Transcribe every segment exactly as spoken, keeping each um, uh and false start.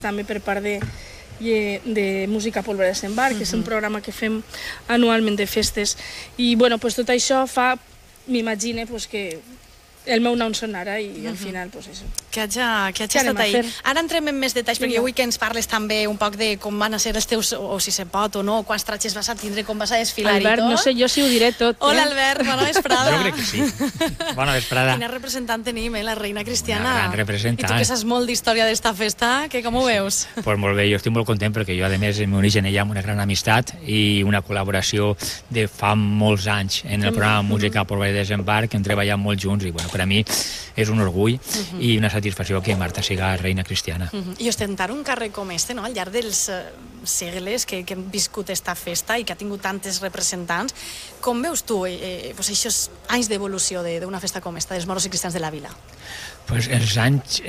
també per part de, de Música Pólvora de Sant Bar, que és un programa que fem anualment de festes. I bueno, pues, tot això fa, m'imagine pues, que el meu nom sonarà i al final, pues això. Que hagi, que hagi estat ahí. Ara entrem en més detalls, perquè jo vull que ens parles també un poc de com van a ser els teus, o si se pot o no, quants tratges vas a tindre, com vas a desfilar i tot. Albert, no sé jo si ho diré tot. Hola, Albert, bona vesprada. Jo crec que sí. Bona vesprada. Quina representant tenim, eh, la reina Cristiana. Una gran representant. I tu que saps molt d'història d'esta festa, que com ho veus? Pues molt bé, jo estic molt content perquè jo, a més, en meu origen hi ha una gran amistat i una col·laboració de fa molts anys en el programa Música Pólvora de Sant Bar, que hem treballat molt junts i, bueno, per a mi és un orgull uh-huh. i una satisfacció que Marta siga reina cristiana. Uh-huh. I ostentar un càrrec com este, no?, al llarg dels uh, segles que, que hem viscut esta festa i que ha tingut tantes representants, com veus tu eh, pues, aquests anys d'evolució d'una festa com esta, dels moros i cristians de la vila? Pues els anys,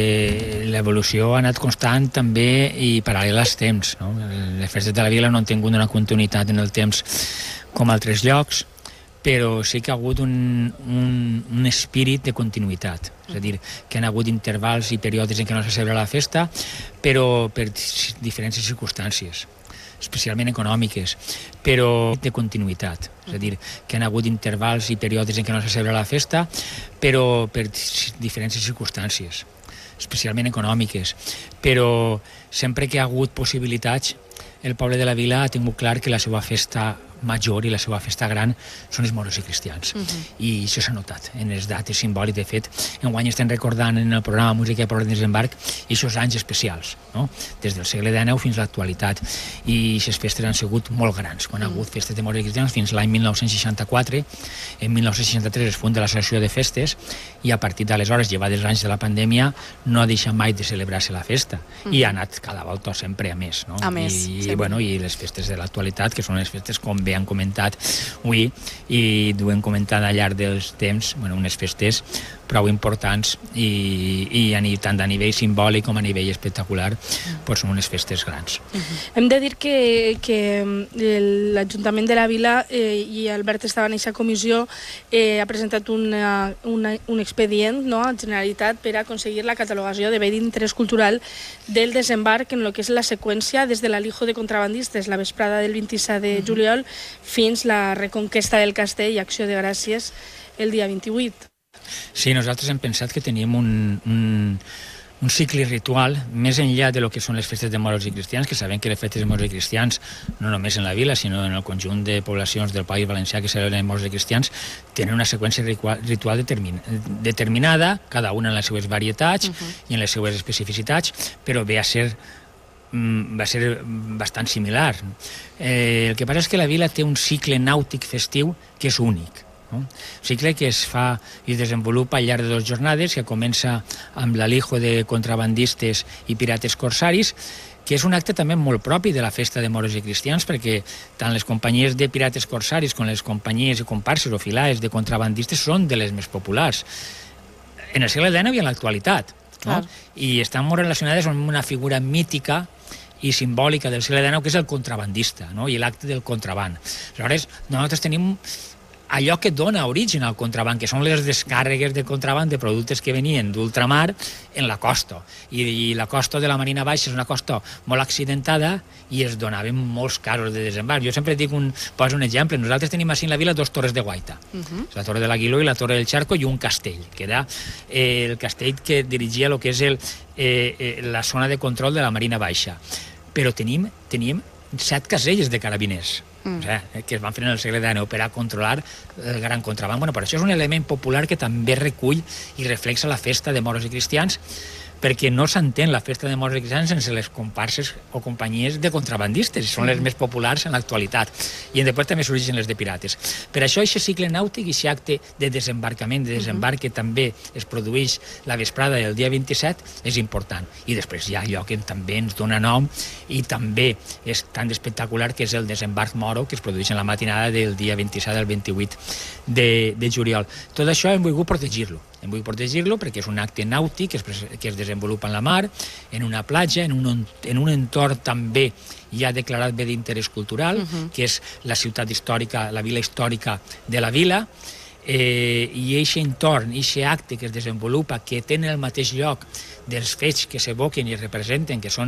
eh, l'evolució ha anat constant també i paral·lela als temps. No? Les festes de la vila no han tingut una continuïtat en el temps com altres llocs, però sí que ha hagut un, un, un espírit de continuïtat. És a dir, que han hagut intervals i períodes en què no se celebra la festa, però per diferents circumstàncies, especialment econòmiques, però de continuïtat. És a dir, que han hagut intervals i períodes en què no se celebra la festa, però per diferents circumstàncies, especialment econòmiques. Però sempre que ha hagut possibilitats, el poble de la vila ha tingut clar que la seva festa major i la seva festa gran són els moros i cristians. Uh-huh. I això s'ha notat en les dates simbòliques. De fet, enguany estem recordant en el programa Música Pólvora de Sant Bar aquests anys especials, no? Des del segle dinou fins a l'actualitat. I aquestes festes han sigut molt grans. Quan uh-huh. ha hagut festes de moros i cristians fins l'any mil nou-cents seixanta-quatre, en mil nou-cents seixanta-tres es funda l'Associació de Festes i a partir d'aleshores, llevat els anys de la pandèmia, no ha deixat mai de celebrar-se la festa. Uh-huh. I ha anat cada volta sempre a més. No? A més, I, sí. i, bueno, i les festes de l'actualitat, que són les festes com bé han comentat avui i duen comentant al llarg dels temps, bueno, unes festes prou importants i, i a, tant a nivell simbòlic com a nivell espectacular, pues són unes festes grans. Uh-huh. Hem de dir que, que l'Ajuntament de la Vila eh, i Albert estava en aquesta comissió eh, ha presentat una, una, un expedient, no, a Generalitat per aconseguir la catalogació de bé d'interès cultural del desembarc en el que és la seqüència des de l'alijo de contrabandistes la vesprada del vint-i-set de juliol fins la reconquesta del castell i acció de gràcies el dia vint-i-vuit. Sí, nosaltres hem pensat que teníem un, un, un cicle ritual més enllà de lo que són les festes de moros i cristians, que sabem que les festes de moros i cristians, no només en la vila, sinó en el conjunt de poblacions del País Valencià que celebren moros i cristians, tenen una seqüència ritual determin, determinada, cada una en les seues varietats uh-huh. i en les seues especificitats, però ve a ser va ser bastant similar. Eh, el que passa és que la vila té un cicle nàutic festiu que és únic. No? Un cicle que es fa i es desenvolupa al llarg de dues jornades, que comença amb l'alijo de contrabandistes i pirates corsaris, que és un acte també molt propi de la festa de moros i cristians, perquè tant les companyies de pirates corsaris com les companyies i comparses o filaes de contrabandistes són de les més populars en el segle dinou i en l'actualitat. No? I estan molt relacionades amb una figura mítica i simbòlica del segle dinou, que és el contrabandista, no? I l'acte del contraband. Aleshores, nosaltres tenim allò que dona origen al contraband, que són les descàrregues de contraband de productes que venien d'ultramar en la costa. I, i la costa de la Marina Baixa és una costa molt accidentada i es donaven molts casos de desembarc. Jo sempre dic un, poso un exemple. Nosaltres tenim així en la vila dos torres de guaita. Uh-huh. La torre de l'Aguiló i la torre del Charco i un castell, que era eh, el castell que dirigia el que és el, eh, eh, la zona de control de la Marina Baixa. Però tenim, tenim set caselles de carabiners. Mm. O sigui, que es van fer en el segle dinou per a controlar el gran contraband. Bueno, però això és un element popular que també recull i reflexa la festa de moros i cristians, perquè no s'entén la festa de moros i cristians sense les comparses o companyies de contrabandistes, i són les més populars en l'actualitat. I després també sorgeixen les de pirates. Per això, aquest cicle nàutic i aquest acte de desembarcament, de desembarc que també es produeix la vesprada del dia vint-i-set, és important. I després hi ha allò que també ens dona nom i també és tan espectacular, que és el desembarc moro que es produeix en la matinada del dia vint-i-set al vint-i-vuit de, de juliol. Tot això hem volgut protegir-lo. Hem volgut protegir-lo perquè és un acte nàutic que es, que es desenvolupa en la mar, en una platja, en un, en un entorn també ja declarat bé d'interès cultural, uh-huh. que és la ciutat històrica, la vila històrica de la vila, eh, i aquest entorn, aquest acte que es desenvolupa, que té en el mateix lloc dels fets que s'evoquen i representen, que són